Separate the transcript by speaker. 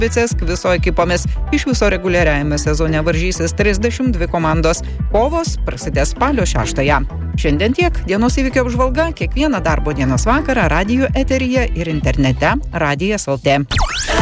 Speaker 1: Vicesk viso ekipomis. Iš viso reguliariajame sezone varžysis 32 komandos. Kovos prasidės spalio 6-ąją. Šiandien tiek. Dienos įvykio apžvalga kiekvieną darbo dienos vakarą radijo eteryje ir internete radijas.lt.